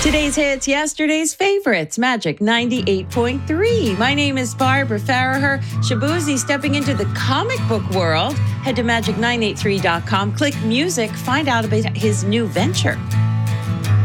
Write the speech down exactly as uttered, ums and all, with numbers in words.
Today's hits, yesterday's favorites, Magic ninety-eight point three. My name is Barbara Farraher. Shabuzi stepping into the comic book world. Head to magic nine eight three dot com, click music, find out about his new venture.